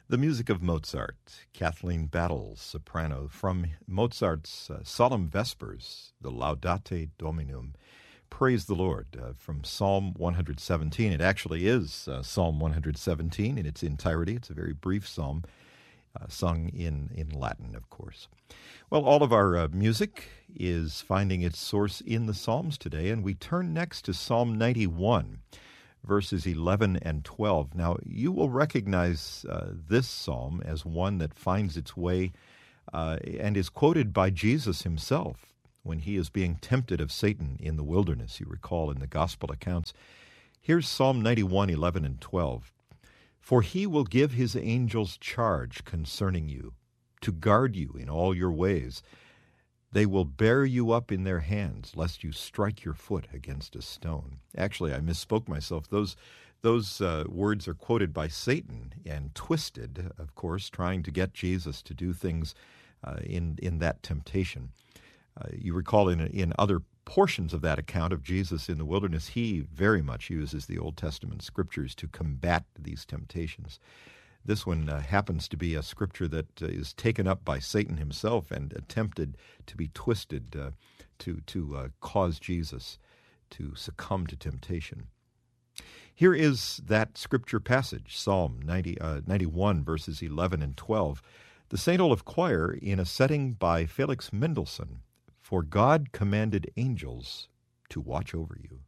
The music of Mozart, Kathleen Battles, soprano, from Mozart's Solemn Vespers, the Laudate Dominum. Praise the Lord, from Psalm 117. It actually is Psalm 117 in its entirety. It's a very brief psalm, sung in Latin, of course. Well, all of our music is finding its source in the Psalms today, and we turn next to Psalm 91, verses 11 and 12. Now, you will recognize this psalm as one that finds its way and is quoted by Jesus himself when he is being tempted of Satan in the wilderness. You recall in the gospel accounts. Here's Psalm 91, 11 and 12. For he will give his angels charge concerning you, to guard you in all your ways. They will bear you up in their hands, lest you strike your foot against a stone. Actually, I misspoke myself. Those words are quoted by Satan and twisted, of course, trying to get Jesus to do things in that temptation. You recall in other portions of that account of Jesus in the wilderness, he very much uses the Old Testament scriptures to combat these temptations. This one happens to be a scripture that is taken up by Satan himself and attempted to be twisted to cause Jesus to succumb to temptation. Here is that scripture passage, Psalm 91, verses 11 and 12. The St. Olaf Choir in a setting by Felix Mendelssohn. For God commanded angels to watch over you.